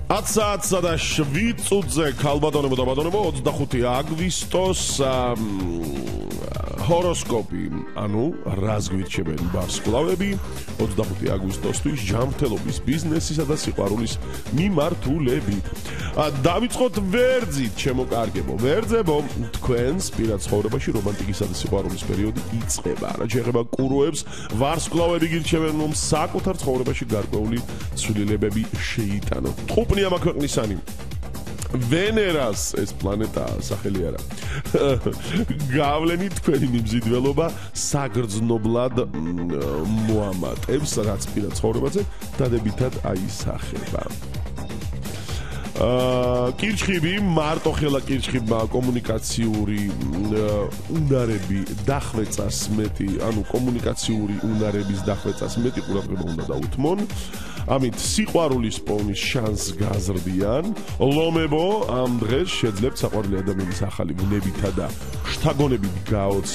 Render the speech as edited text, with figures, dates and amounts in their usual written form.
10 საათსა და 7 წუთზე ქალბატონებო და ბატონებო 25 აგვისტოს ჰოროსკოპი, ანუ რას გვირჩევენ ვარსკვლავები 25 აგვისტოსთვის ჯანმრთელობის, ბიზნესისა და სიყვარულის მიმართულებით. დავიწყოთ ვერძით, ჩემო კარგებო. ვერძებო, თქვენს პირად ცხოვრებაში რომანტიკისა და სიყვარულის პერიოდი იწყება. რაც შეეხება კუროებს, ვარსკვლავები გირჩევენ, რომ საკუთარ ცხოვრებაში გარკვეული ცვლილებები შეიტანოთ. ყუპნია მაქვეყნისანი. ვენერას ეს პლანეტა სახელი არა. გავლენით თქვენი მიმზიდველობა საგრძნობლად მოამატებს, რაც პირად ცხოვრებაზე დადებითად აისახება. კირჩხიბი, მარტოხელა კირჩხიბმა კომუნიკაციური უნარები დახვეწას მეტი, ანუ კომუნიკაციური უნარების დახვეწას მეტი ყურადღება უნდა დაუთმონ. ამით სიყვარულის პოვნის შანსს გაზრდიან. ლომებო, ამ დღეს შეძლებთ საყვარელი ადამიანის ახალი გნებითა და შთაგონებით გაოცნოთ.